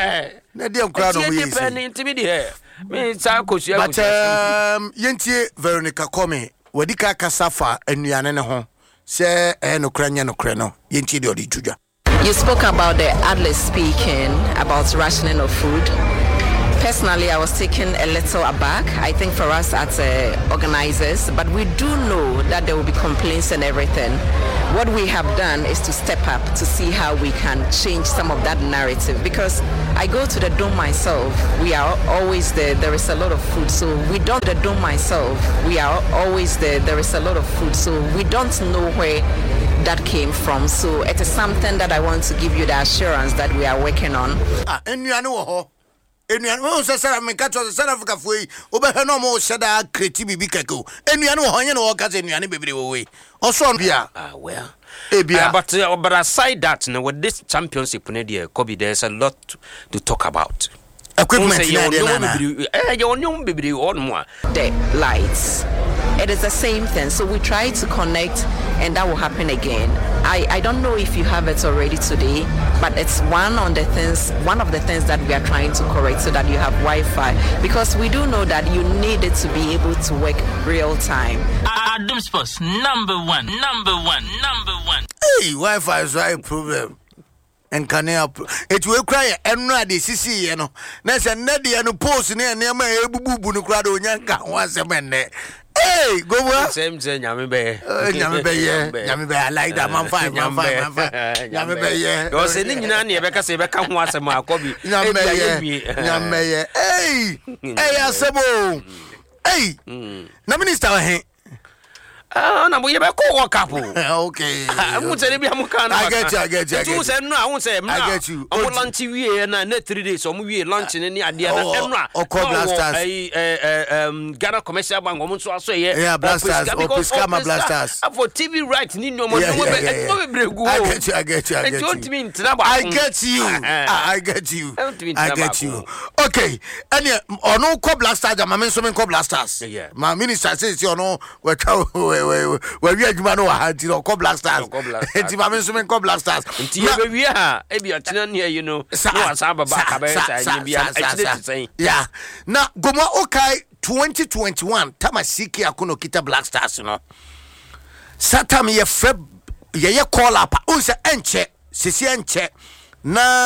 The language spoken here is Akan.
Na dia nkra no mo yesi. Ntimi de me sa kosia. But yentie Veronica Come wadika kasafa anuane ne ho se no kranya no kre no yentie de odi tudwa. You spoke about the Adler speaking about rationing of food. Personally, I was taken a little aback, I think, for us as organizers, but we do know that there will be complaints and everything. What we have done is to step up to see how we can change some of that narrative, because I go to the dome myself, we are always there is a lot of food, so we don't the dome myself, we are always there is a lot of food, so we don't know where that came from. So it is something that I want to give you the assurance that we are working on. Enuanu se sara me catch South Africa foi obehe no mo sheda create bibi keko enuanu ho nye no wo catch enuanu bebre wo we oso bia well bia but aside that, with this championship there's a lot to talk about. Equipment the lights, it is the same thing, so we try to connect and that will happen again. I don't know if you have it already today, but it's one of the things that we are trying to correct so that you have Wi-Fi, because we do know that you need it to be able to work real time. Adam Sports number one. Hey, Wi-Fi is a problem. And can it will cry and ready CC, you know. There's a neddy and a post near my boo no crowd on Yanka once a minute. Hey, go on. Same thing, Yamibe. Yamibe, I like that man fine. Yamibe, yeah. You're sending Nani, Becca Sebeka once a Marcobi. Yamibe, hey, Asabo. Hey, no minister. Na we be ko couple. Okay. I won't say be amuka na. I get you. You say no, I won't say no. I get you. On lunch we na 3 days so we lunch ni ade na enra. O call blasters. Ghana commercial bank o so aso ye. Yeah, blasters. O Piscama blasters. For TV right ni no mo be bregu. I get you. I get you. Okay. Any ono call blasters, ma men so men call blasters. Yeah. My minister says you know we we adwuma no ha ti no call blasters. Enti ma men so men call blasters. Enti e be ha e bi atena ne you know. No asaba ba ka be say bia actually say. Yeah. Na gomo okay 2021 Tamasiki akono kita Black Stars no. Satam ye call up. Unse enche, sisi enche. Na